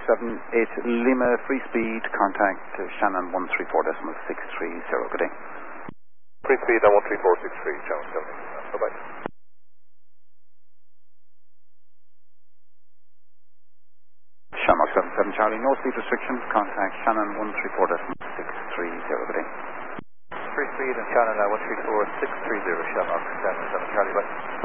78 Lima, free speed, contact Shannon 134.630. Good day. Free speed on 134.63, Channel 7. Bye-bye. Shamrock 77 Charlie, no speed restriction, contact Shannon 134.630. Good day. Free speed and Shannon 134.630, Shamrock 77 Charlie, bye.